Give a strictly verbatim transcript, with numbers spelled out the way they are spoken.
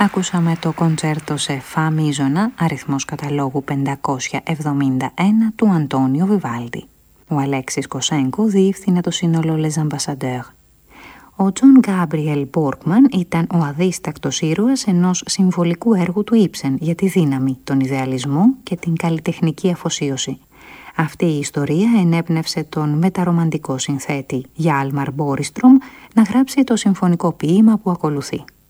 Ακούσαμε το κοντσέρτο σε φα μείζωνα, αριθμός καταλόγου πεντακόσια εβδομήντα ένα του Αντώνιο Βιβάλντι. Ο Αλέξης Κοσέγκο διεύθυνε το σύνολο Les Ambassadeurs. Ο Τζον Γκάμπριελ Μπόρκμαν ήταν ο αδίστακτος ήρωας ενός συμβολικού έργου του Ήψεν για τη δύναμη, τον ιδεαλισμό και την καλλιτεχνική αφοσίωση. Αυτή η ιστορία ενέπνευσε τον μεταρομαντικό συνθέτη Γιάλμαρ Μπόριστρομ να γράψει το συμφωνικό ποίημα που ακολουθεί.